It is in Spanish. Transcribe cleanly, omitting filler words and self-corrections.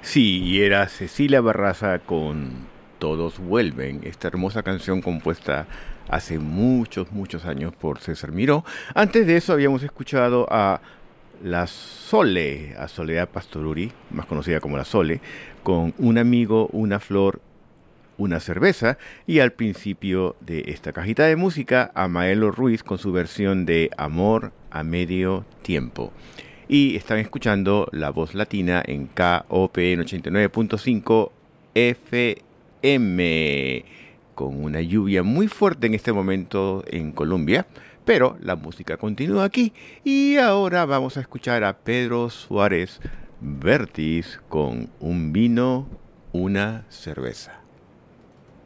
Sí, y era Cecilia Barraza con Todos Vuelven, esta hermosa canción compuesta hace muchos, muchos años por César Miró. Antes de eso habíamos escuchado a La Sole, a Soledad Pastoruri, más conocida como La Sole, con Un amigo, una flor, una cerveza, y al principio de esta cajita de música a Maelo Ruiz con su versión de Amor a Medio Tiempo. Y están escuchando La Voz Latina en KOPN 89.5 FM, con una lluvia muy fuerte en este momento en Colombia, pero la música continúa aquí. Y ahora vamos a escuchar a Pedro Suárez Vértiz con Un vino, una cerveza.